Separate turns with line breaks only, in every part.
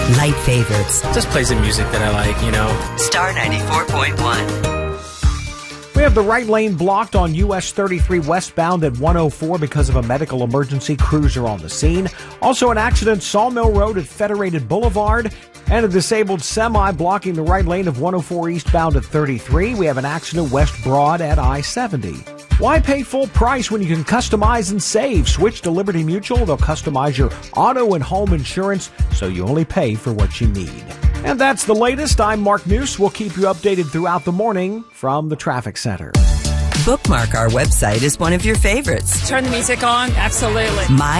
Light favorites.
Just play some music that I like, you know.
Star 94.1.
We have the right lane blocked on US 33 westbound at 104 because of a medical emergency. Crews are on the scene. Also an accident, Sawmill Road at Federated Boulevard, and a disabled semi blocking the right lane of 104 eastbound at 33. We have an accident West Broad at I-70. Why pay full price when you can customize and save? Switch to Liberty Mutual. They'll customize your auto and home insurance so you only pay for what you need. And that's the latest. I'm Mark News. We'll keep you updated throughout the morning from the Traffic Center.
Bookmark our website as one of your favorites.
Turn the music on. Absolutely.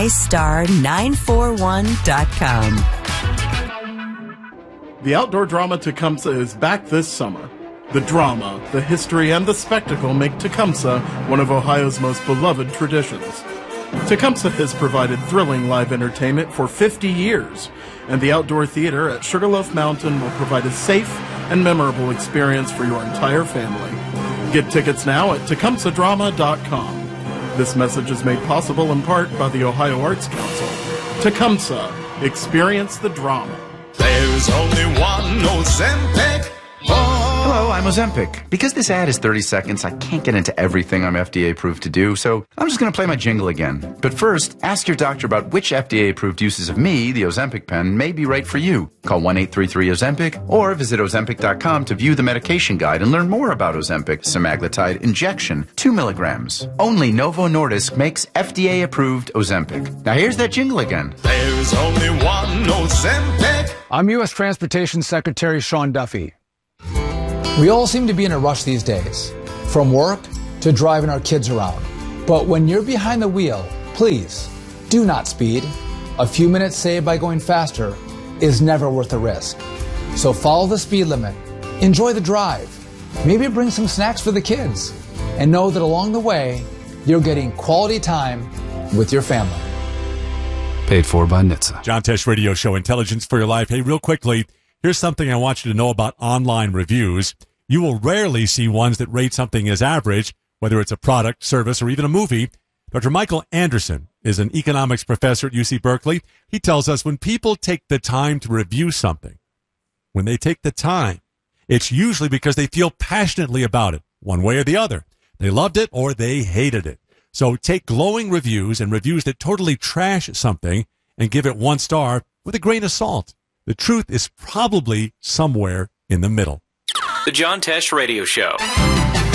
MyStar941.com.
The outdoor drama Tecumseh is back this summer. The drama, the history, and the spectacle make Tecumseh one of Ohio's most beloved traditions. Tecumseh has provided thrilling live entertainment for 50 years, and the outdoor theater at Sugarloaf Mountain will provide a safe and memorable experience for your entire family. Get tickets now at tecumsehdrama.com. This message is made possible in part by the Ohio Arts Council. Tecumseh, experience the drama.
There's only one Ozempic.
Hello, I'm Ozempic. Because this ad is 30 seconds, I can't get into everything I'm FDA approved to do, so I'm just going to play my jingle again. But first, ask your doctor about which FDA approved uses of me, the Ozempic pen, may be right for you. Call 1-833-OZEMPIC or visit Ozempic.com to view the medication guide and learn more about Ozempic semaglutide injection, 2 milligrams. Only Novo Nordisk makes FDA approved Ozempic. Now here's that jingle again.
There's only one Ozempic.
I'm U.S. Transportation Secretary Sean Duffy. We all seem to be in a rush these days, from work to driving our kids around. But when you're behind the wheel, please do not speed. A few minutes saved by going faster is never worth the risk. So follow the speed limit, enjoy the drive, maybe bring some snacks for the kids, and know that along the way, you're getting quality time with your family.
Paid for by NHTSA.
John Tesh Radio Show, Intelligence for Your Life. Hey, real quickly, here's something I want you to know about online reviews. You will rarely see ones that rate something as average, whether it's a product, service, or even a movie. Dr. Michael Anderson is an economics professor at UC Berkeley. He tells us when people take the time to review something, when they take the time, it's usually because they feel passionately about it, one way or the other. They loved it or they hated it. So take glowing reviews and reviews that totally trash something and give it 1 star with a grain of salt. The truth is probably somewhere in the middle.
The John Tesh Radio Show.